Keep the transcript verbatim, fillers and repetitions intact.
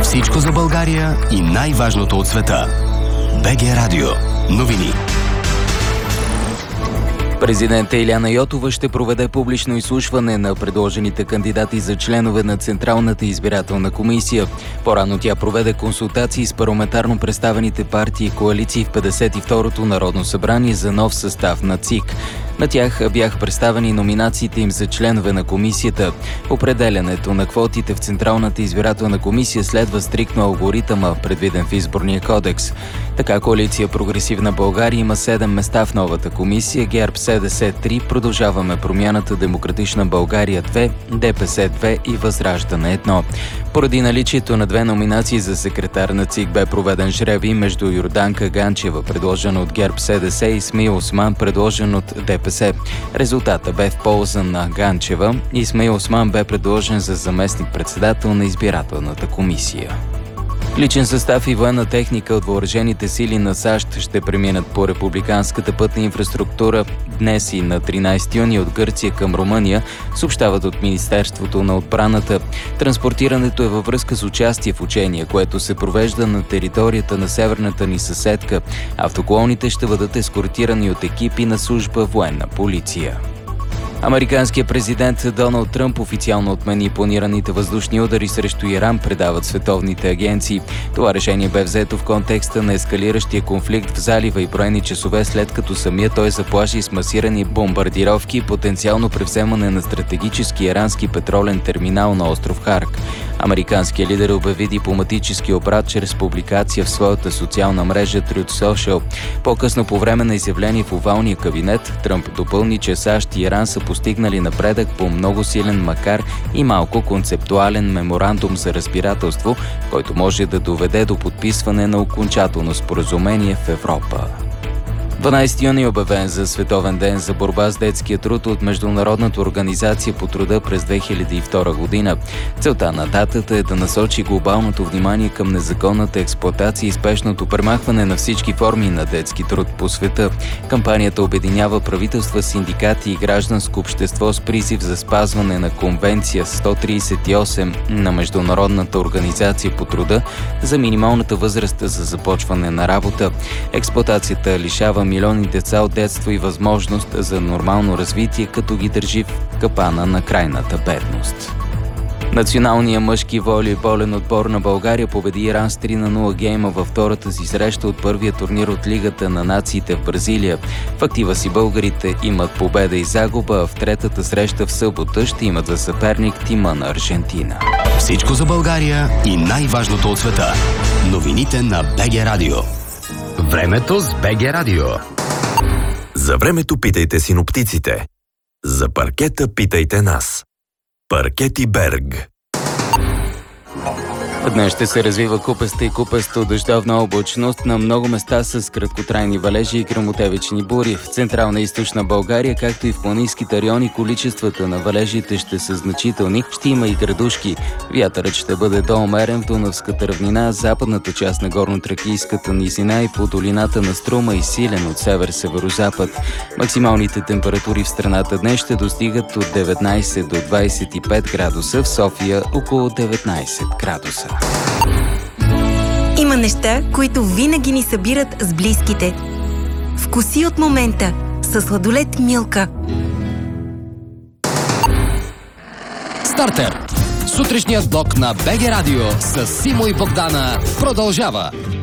Всичко за България и най-важното от света. БГ Радио. Новини. Президентът Илияна Йотова ще проведе публично изслушване на предложените кандидати за членове на Централната избирателна комисия. По-рано тя проведе консултации с парламентарно представените партии и коалиции в петдесет и второто Народно събрание за нов състав на ЦИК. На тях бяха представени номинациите им за членове на комисията. Определянето на квотите в Централната избирателна комисия следва стриктно алгоритъма, предвиден в Изборния кодекс. Така коалиция Прогресивна България има седем места в новата комисия, ГЕРБ СДС три, Продължаваме промяната, Демократична България две, ДПС две и Възраждане едно. Поради наличието на две номинации за секретар на ЦИК бе проведен жребий между Йорданка Ганчева, предложена от ГЕРБ СДС, и Исмаил Осман, предложен от ДПС. Резултатът бе в полза на Ганчева. Исмаил Осман бе предложен за заместник-председател на избирателната комисия. Личен състав и военна техника от въоръжените сили на САЩ ще преминат по републиканската пътна инфраструктура днес и на тринадесети юни от Гърция към Румъния, съобщават от Министерството на отбраната. Транспортирането е във връзка с участие в учение, което се провежда на територията на северната ни съседка. Автоколоните ще бъдат ескортирани от екипи на служба военна полиция. Американският президент Доналд Тръмп официално отмени планираните въздушни удари срещу Иран, предават световните агенции. Това решение бе взето в контекста на ескалиращия конфликт в залива и броени часове след като самия той заплаши с масирани бомбардировки и потенциално превземане на стратегически ирански петролен терминал на остров Харк. Американският лидер обяви дипломатически обрат чрез публикация в своята социална мрежа Truth Social. По-късно по време на изявление в овалния кабинет, Тръмп допълни, че САЩ и Иран са постигнали напредък по много силен, макар и малко концептуален меморандум за разбирателство, който може да доведе до подписване на окончателно споразумение в Европа. дванадесети юни е обявен за Световен ден за борба с детския труд от Международната организация по труда през две хиляди и втора година. Целта на датата е да насочи глобалното внимание към незаконната експлоатация и спешното премахване на всички форми на детски труд по света. Кампанията обединява правителства, синдикати и гражданско общество с призив за спазване на Конвенция сто тридесет и осем на Международната организация по труда за минималната възраст за започване на работа. Експлоатацията лишава милиони деца от детство и възможност за нормално развитие, като ги държи в капана на крайната бедност. Националният мъжки волейболен отбор на България победи Иран с три на нула гейма във втората си среща от първия турнир от Лигата на нациите в Бразилия. В актива си българите имат победа и загуба, а в третата среща в събота ще имат за съперник тима на Аржентина. Всичко за България и най-важното от света. Новините на БГ Радио. Времето с БГ Радио. За времето питайте синоптиците. За паркета питайте нас. Паркети Берг. Днес ще се развива купеста и купесто дъждовна облачност на много места с краткотрайни валежи и гръмотевични бури. В Централна и Източна България, както и в планинските райони, количествата на валежите ще са значителни. Ще има и градушки. Вятърът ще бъде доумерен в Дунавската равнина, западната част на горно-тракийската низина и по долината на Струма и силен от север-северозапад. Максималните температури в страната днес ще достигат от деветнадесет до двадесет и пет градуса, в София около деветнадесет градуса. Има неща, които винаги ни събират с близките. Вкуси от момента със сладолед Милка. Стартер! Сутрешният блок на БГ Радио с Симо и Богдана продължава.